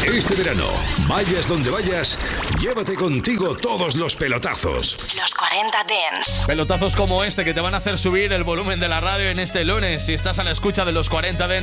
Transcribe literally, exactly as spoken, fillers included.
Este verano, vayas donde vayas, llévate contigo todos los pelotazos. Los cuarenta Dance. Pelotazos como este que te van a hacer subir el volumen de la radio en este lunes. Si estás a la escucha de los cuarenta Dance